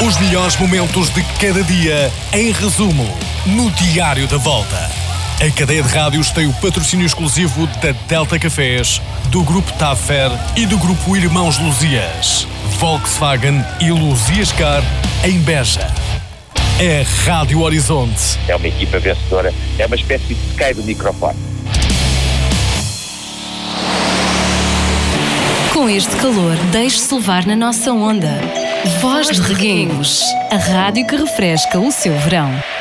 Os melhores momentos de cada dia, em resumo, no Diário da Volta. A cadeia de rádios tem o patrocínio exclusivo da Delta Cafés, do Grupo Tafer e do Grupo Irmãos Luzias. Volkswagen e Luzias Car em Beja. É Rádio Horizonte. É uma equipa vencedora, é uma espécie de Sky do microfone. Com este calor, deixe-se levar na nossa onda. Voz de Reguengos, a rádio que refresca o seu verão.